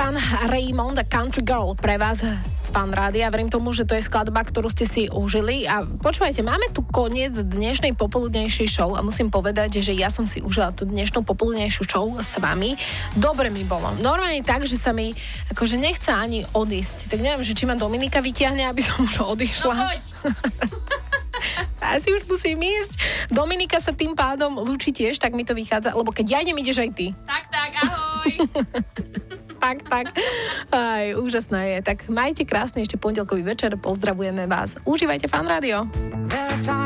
Duncan Raymond a Country Girl pre vás z Fan Rádia. Verím tomu, že to je skladba, ktorú ste si užili. A počúvajte, máme tu koniec dnešnej popoludnejšej show a musím povedať, že ja som si užila tú dnešnú popoludnejšiu show s vami. Dobre mi bolo. Normálne tak, že sa mi akože nechce ani odísť. Tak neviem, že či ma Dominika vyťahne, aby som už odišla. No poď. Asi už musím ísť. Dominika sa tým pádom lúči tiež, tak mi to vychádza, lebo keď ja idem, ideš aj ty. Tak, ahoj. Tak. Aj, úžasné je. Tak majte krásny ešte pondelkový večer. Pozdravujeme vás. Užívajte Fan Rádio.